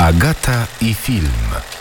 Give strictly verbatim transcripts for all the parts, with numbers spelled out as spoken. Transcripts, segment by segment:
Agata i film.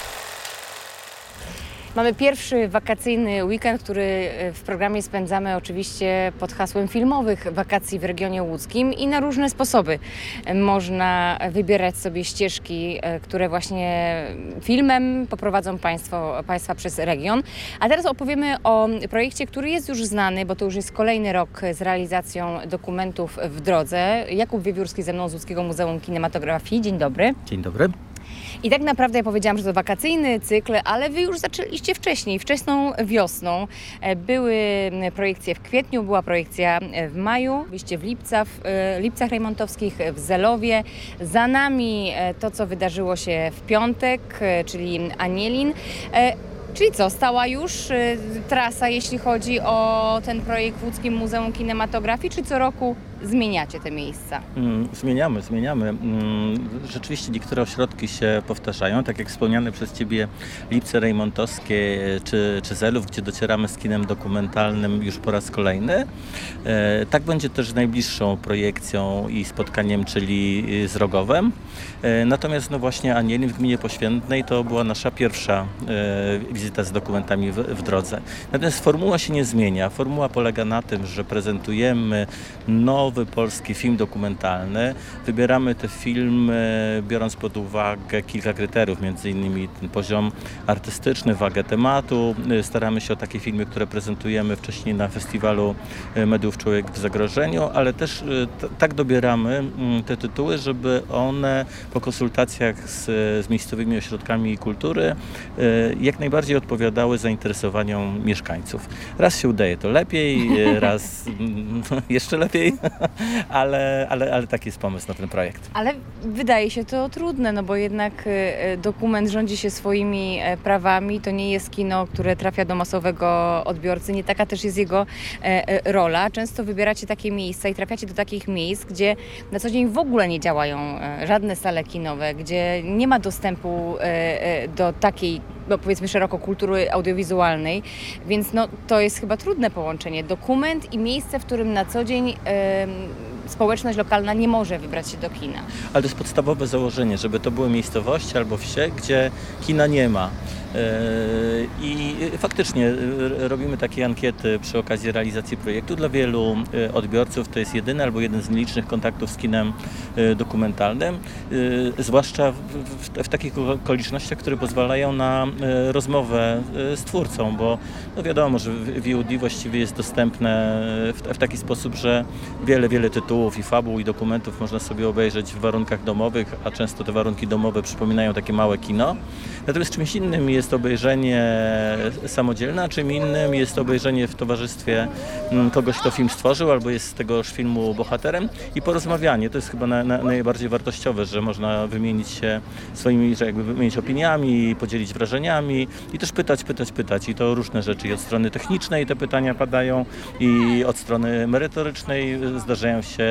Mamy pierwszy wakacyjny weekend, który w programie spędzamy oczywiście pod hasłem filmowych wakacji w regionie łódzkim i na różne sposoby można wybierać sobie ścieżki, które właśnie filmem poprowadzą Państwo, Państwa przez region. A teraz opowiemy o projekcie, który jest już znany, bo to już jest kolejny rok z realizacją dokumentów w drodze. Jakub Wiewiórski ze mną z Łódzkiego Muzeum Kinematografii. Dzień dobry. Dzień dobry. I tak naprawdę ja powiedziałam, że to wakacyjny cykl, ale Wy już zaczęliście wcześniej, wczesną wiosną. Były projekcje w kwietniu, była projekcja w maju, byliście w Lipca, w Lipcach Rejmontowskich, w Zelowie. Za nami to, co wydarzyło się w piątek, czyli Anielin. Czyli co, stała już y, trasa, jeśli chodzi o ten projekt w Łódzkim Muzeum Kinematografii, czy co roku zmieniacie te miejsca? Mm, zmieniamy, zmieniamy. Mm, rzeczywiście niektóre ośrodki się powtarzają, tak jak wspomniane przez Ciebie Lipce Rejmontowskie czy, czy Zelów, gdzie docieramy z kinem dokumentalnym już po raz kolejny. E, tak będzie też najbliższą projekcją i spotkaniem, czyli z Rogowem. E, natomiast no właśnie Anielin w gminie Poświętnej to była nasza pierwsza e, wizyta z dokumentami w, w drodze. Natomiast formuła się nie zmienia. Formuła polega na tym, że prezentujemy nowy polski film dokumentalny. Wybieramy te filmy biorąc pod uwagę kilka kryteriów, między innymi ten poziom artystyczny, wagę tematu. Staramy się o takie filmy, które prezentujemy wcześniej na festiwalu Mediów Człowiek w Zagrożeniu, ale też t- tak dobieramy te tytuły, żeby one po konsultacjach z, z miejscowymi ośrodkami kultury jak najbardziej odpowiadały zainteresowaniom mieszkańców. Raz się udaje to lepiej, raz jeszcze lepiej, ale, ale, ale taki jest pomysł na ten projekt. Ale wydaje się to trudne, no bo jednak dokument rządzi się swoimi prawami, to nie jest kino, które trafia do masowego odbiorcy, nie taka też jest jego rola. Często wybieracie takie miejsca i trafiacie do takich miejsc, gdzie na co dzień w ogóle nie działają żadne sale kinowe, gdzie nie ma dostępu do takiej, no powiedzmy szeroko, kultury audiowizualnej, więc no, to jest chyba trudne połączenie. Dokument i miejsce, w którym na co dzień e, społeczność lokalna nie może wybrać się do kina. Ale to jest podstawowe założenie, żeby to były miejscowości albo wsie, gdzie kina nie ma. I faktycznie robimy takie ankiety przy okazji realizacji projektu. Dla wielu odbiorców to jest jedyny albo jeden z nielicznych kontaktów z kinem dokumentalnym, zwłaszcza w, w, w takich okolicznościach, które pozwalają na rozmowę z twórcą, bo no wiadomo, że V O D właściwie jest dostępne w, w taki sposób, że wiele, wiele tytułów i fabuł i dokumentów można sobie obejrzeć w warunkach domowych, a często te warunki domowe przypominają takie małe kino. Natomiast czymś innym jest obejrzenie samodzielne, a czym innym jest obejrzenie w towarzystwie kogoś, kto film stworzył albo jest z tegoż filmu bohaterem i porozmawianie. To jest chyba na, na, najbardziej wartościowe, że można wymienić się swoimi, że jakby wymienić opiniami, podzielić wrażeniami i też pytać, pytać, pytać. I to różne rzeczy. I od strony technicznej te pytania padają i od strony merytorycznej zdarzają się,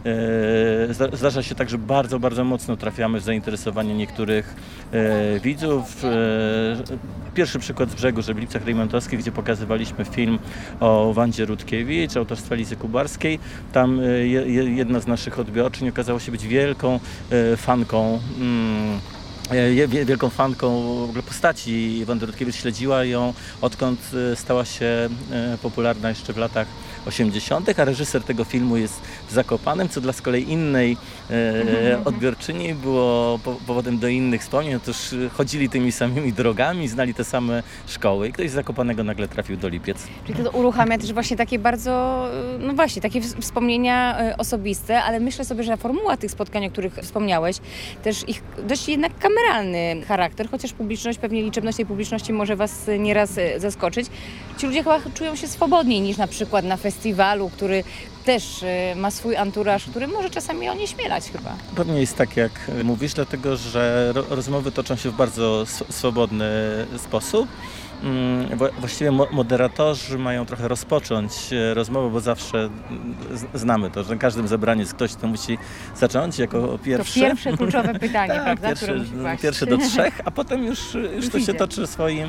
e, zdarza się tak, że bardzo, bardzo mocno trafiamy w zainteresowanie niektórych e, widzów. Pierwszy przykład z brzegu, że w Lipcach Rejmontowskich, gdzie pokazywaliśmy film o Wandzie Rutkiewicz, autorstwa Lizy Kubarskiej. Tam jedna z naszych odbiorczyń okazała się być wielką fanką wielką fanką w ogóle postaci Wandy Rutkiewicz, śledziła ją, odkąd stała się popularna jeszcze w latach osiemdziesiątych, a reżyser tego filmu jest w Zakopanem, co dla z kolei innej e, odbiorczyni było powodem do innych wspomnień. Otóż chodzili tymi samymi drogami, znali te same szkoły i ktoś z Zakopanego nagle trafił do Lipiec. Czyli to uruchamia też właśnie takie bardzo, no właśnie, takie wspomnienia osobiste, ale myślę sobie, że formuła tych spotkań, o których wspomniałeś, też ich dość jednak kameralny charakter, chociaż publiczność, pewnie liczebność tej publiczności może Was nieraz zaskoczyć. Ci ludzie chyba czują się swobodniej niż na przykład na festiwalu, który też ma swój anturaż, który może czasami onieśmielać chyba. Pewnie jest tak, jak mówisz, dlatego że rozmowy toczą się w bardzo swobodny sposób. Właściwie moderatorzy mają trochę rozpocząć rozmowę, bo zawsze znamy to, że na każdym zebraniu jest ktoś, kto musi zacząć jako pierwszy. To pierwsze kluczowe pytanie, tak, prawda? Pierwszy, pierwszy do trzech, a potem już, już to się toczy swoim,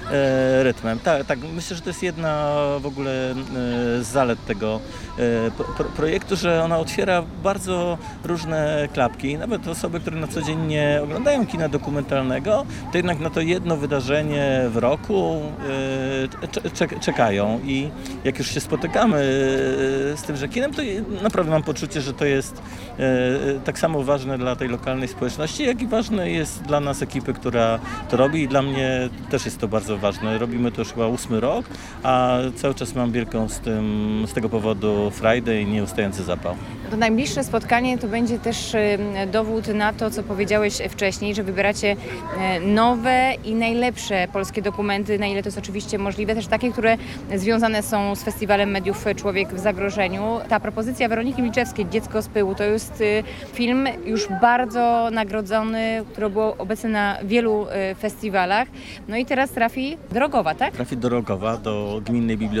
e, rytmem. Tak, tak, myślę, że to jest jedna w ogóle e, z zalet tego e, pro, projektu, że ona otwiera bardzo różne klapki. Nawet osoby, które na co dzień nie oglądają kina dokumentalnego, to jednak na to jedno wydarzenie w roku e, cze, czekają. I jak już się spotykamy z tym, że kinem, to naprawdę mam poczucie, że to jest e, tak samo ważne dla tej lokalnej społeczności, jak i ważne jest dla nas ekipy, która to robi i dla mnie też jest to bardzo ważne. Robimy to już chyba ósmy rok, a cały czas mam wielką z, tym, z tego powodu frajdę i nieustający zapał. To najbliższe spotkanie to będzie też e, dowód na to, co powiedziałeś wcześniej, że wybieracie e, nowe i najlepsze polskie dokumenty, na ile to jest oczywiście możliwe, też takie, które związane są z Festiwalem Mediów Człowiek w zagrożeniu. Ta propozycja Weroniki Milczewskiej, Dziecko z pyłu, to jest e, film już bardzo nagrodzony, który był obecny na wielu e, festiwalach. No i teraz trafi do Rogowa, tak? Trafi do Rogowa, do Gminnej Biblioteki